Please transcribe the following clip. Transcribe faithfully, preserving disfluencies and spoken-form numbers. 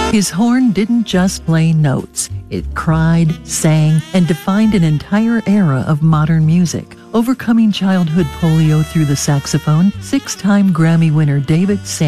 His horn didn't just play notes. It cried, sang, and defined an entire era of modern music. Overcoming childhood polio through the saxophone, six-time Grammy winner David Sands